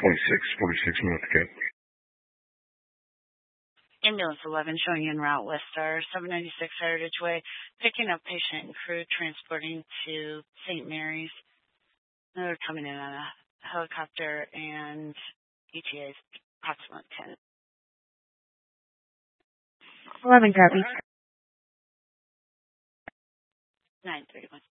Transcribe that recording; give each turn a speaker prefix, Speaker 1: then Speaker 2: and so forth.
Speaker 1: 46 North Cape.
Speaker 2: Ambulance 11 showing en route with Star 796 Heritage Way, picking up patient and crew, transporting to St. Mary's. They're coming in on a helicopter, and ETA is approximately 10.
Speaker 3: 11 copy.
Speaker 2: 9:31.